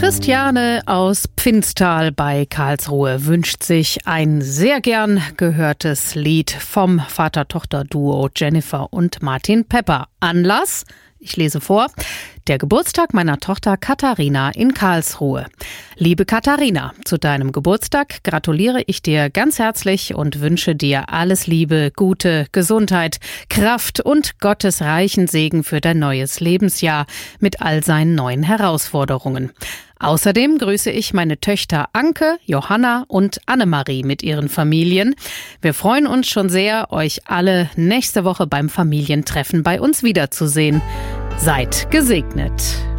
Christiane aus Pfinztal bei Karlsruhe wünscht sich ein sehr gern gehörtes Lied vom Vater-Tochter-Duo Jennifer und Martin Pepper. Anlass, ich lese vor, der Geburtstag meiner Tochter Katharina in Karlsruhe. Liebe Katharina, zu deinem Geburtstag gratuliere ich dir ganz herzlich und wünsche dir alles Liebe, Gute, Gesundheit, Kraft und Gottes reichen Segen für dein neues Lebensjahr mit all seinen neuen Herausforderungen. Außerdem grüße ich meine Töchter Anke, Johanna und Annemarie mit ihren Familien. Wir freuen uns schon sehr, euch alle nächste Woche beim Familientreffen bei uns wiederzusehen. Seid gesegnet.